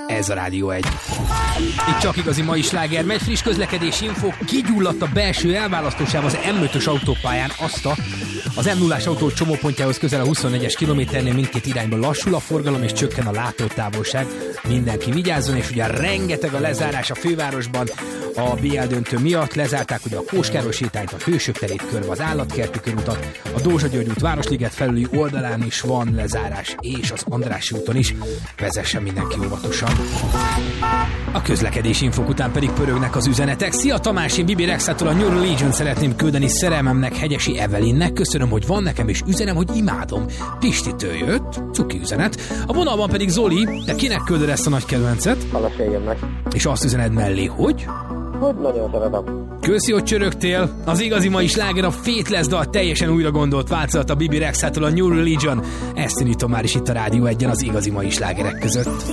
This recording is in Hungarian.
ez a Rádió 1. Itt csak igazi mai sláger megy, friss közlekedési info, kigyulladt a belső elválasztósáv az M5-ös autópályán, az M0-ás autó csomópontjához közel a 24-es kilométernél mindkét irányban lassul a forgalom és csökken a látótávolság. Mindenki vigyázzon, és ugye rengeteg a lezárás a fővárosban a BL döntő miatt. Lezárták ugye a Kóskároly sétányt, a Hősök terét körbe, az Állatkerti körutat, a Dózsa György út Városliget felüli oldalán is van lezárás, és az Andrássy úton is. Vezessen mindenki óvatosan. A közlekedési infók után pedig pörögnek az üzenetek. Szia Tamás, én Bibi Rexától a New Legion szeretném küldeni szerelmemnek, Hegyesi Evelinnek. Köszönöm, hogy van nekem, és üzenem, hogy imádom. Pistitől jött, cuki üzenet. A vonalban pedig Zoli, te kinek küldöd ezt a nagy kedvencet? Feleségemnek. És azt üzened mellé, hogy? Hogy nagyon szeretem. Köszi, hogy csörögtél. Az igazi mai sláger a Faithless dal teljesen újra gondolt változat a Bibi Rexától a New Legion. Ezt indítom már is itt a Rádió 1-en az igazi mai slágerek között.